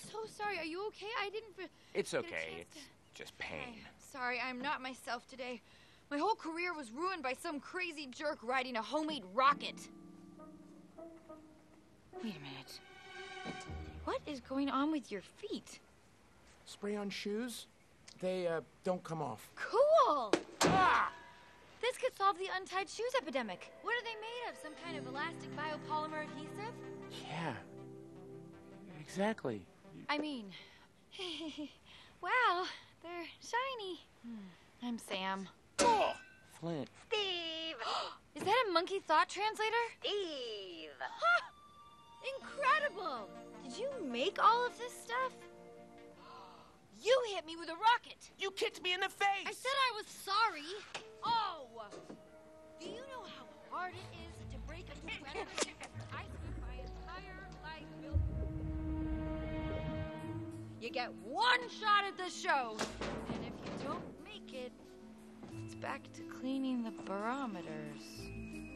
so sorry. Are you okay? I didn't... It's get a okay. chance It's to- just pain. Sorry, I'm not myself today. My whole career was ruined by some crazy jerk riding a homemade rocket. Wait a minute. What is going on with your feet? Spray-on shoes? They, don't come off. Cool! Ah! This could solve the untied shoes epidemic. What are they made of? Some kind of elastic biopolymer adhesive? Yeah. Exactly. I mean... wow, they're shiny. I'm Sam. Oh! Flint. Steve! Is that a monkey thought translator? Steve! Huh! Incredible! Did you make all of this stuff? You hit me with a rocket! You kicked me in the face! I said I was sorry! Oh! Do you know how hard it is to break a sweater? I spent my entire life building... You get one shot at the show! And if you don't make it, it's back to cleaning the barometers.